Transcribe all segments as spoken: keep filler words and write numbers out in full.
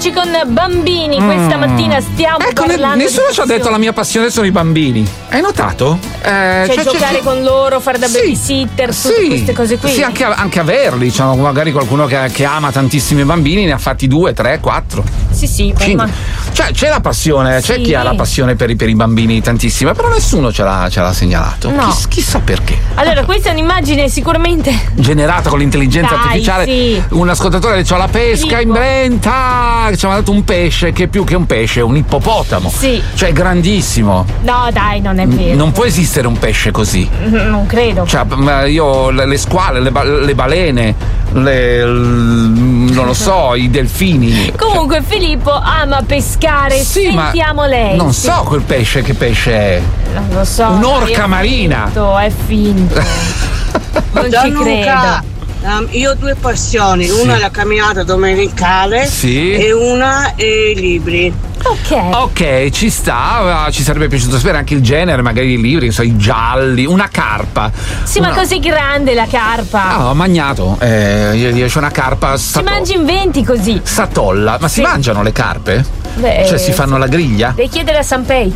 eccoci con bambini. Mm. Questa mattina stiamo ecco, parlando. Nessuno di ci ha detto la mia passione sono i bambini. Hai notato? Eh, cioè, cioè giocare cioè, con loro, fare da sì, babysitter, tutte sì, queste cose qui. Sì, anche, anche averli. Cioè, magari qualcuno che, che ama tantissimi bambini, ne ha fatti due, tre, quattro. Sì, sì, cinque. ma... Cioè, c'è la passione, sì. c'è chi ha la passione per i, per i bambini tantissima, però nessuno ce l'ha, ce l'ha segnalato. No. Chiss, chissà perché. Allora, questa è un'immagine sicuramente generata con l'intelligenza Dai, artificiale. Sì. Un ascoltatore dice: la pesca in Brenta, ci ha mandato un pesce che più che un pesce è un ippopotamo. Sì. Cioè, grandissimo. No, dai, non è vero. Non può esistere un pesce così. Non credo. Cioè, io le, le squale, le, ba- le balene, le, l- non lo so, i delfini. Comunque, cioè, Filippo ama pescare. Sì, sentiamo ma lei. non sì. so quel pesce che pesce è. Non lo so. Un'orca è marina. Finto, è finto. Non ci credo. Um, io ho due passioni, Sì. una è la camminata domenicale Sì. e una è i libri. Ok. Ok, ci sta, ci sarebbe piaciuto sapere anche il genere, magari i libri, so, i gialli, una carpa. Sì, una... ma così grande la carpa. Ah, ho mangiato. Eh, io, io c'ho una carpa. Si mangia in venti così. Satolla. Ma Sì. si mangiano le carpe? Beh, cioè si fanno la griglia? devi chiedere a Sanpei.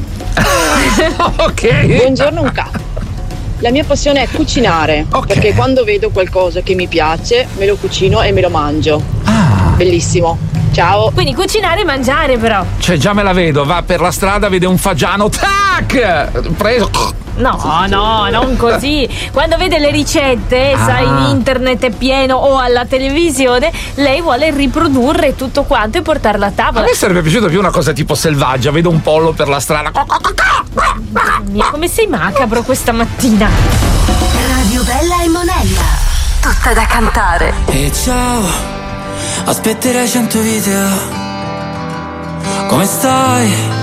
Ok. Buongiorno Luca. La mia passione è cucinare, Ok. perché quando vedo qualcosa che mi piace me lo cucino e me lo mangio. Ah. Bellissimo. Ciao. Quindi cucinare e mangiare però. Cioè già me la vedo, va per la strada, vede un fagiano, tac! Preso. No, no, non così. Quando vede le ricette, Ah. sai, in internet è pieno o alla televisione, lei vuole riprodurre tutto quanto e portarla a A tavola. me sarebbe piaciuto più una cosa tipo selvaggia, vedo un pollo per la strada. Mamma mia, come sei macabro questa mattina. Radio Bella e Monella. Tutta da cantare. E ciao, aspetterai cento video. Come stai?